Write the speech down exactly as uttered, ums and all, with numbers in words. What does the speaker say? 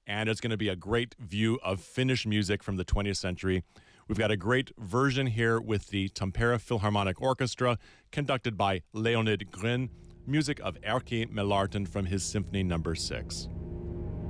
and it's going to be a great view of Finnish music from the twentieth century. We've got a great version here with the Tampere Philharmonic Orchestra, conducted by Leonid Grin, music of Erkki Melartin from his Symphony Number Six.